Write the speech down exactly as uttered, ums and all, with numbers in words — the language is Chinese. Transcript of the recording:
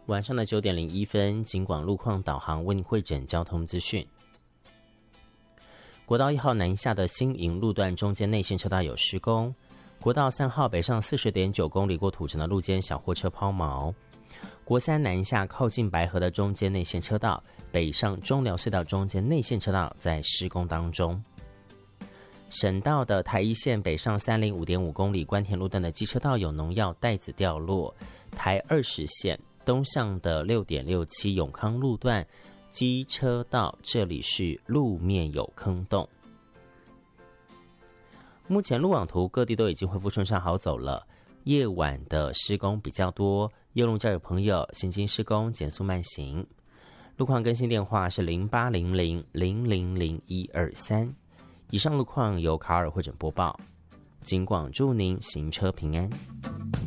晚上的九点零一分，警广路况导航为您汇整交通资讯。国道一号南下的新营路段中间内线车道有施工，国道三号北上 四十点九 公里过土城的路肩小货车抛锚，国三南下靠近白河的中间内线车道北上中寮隧道中间内线车道在施工当中。省道的台一线北上 三零五点五 公里关田路段的机车道有农药袋子掉落，台二十线东向的 六点六七 永康路段机车道这里是路面有坑洞。目前路网图各地都已经恢复顺畅好走了，夜晚的施工比较多，夜路驾驶朋友行经施工减速慢行。路况更新电话是零八零零零零零一二三。以上路况由卡尔汇整播报，警广祝您行车平安。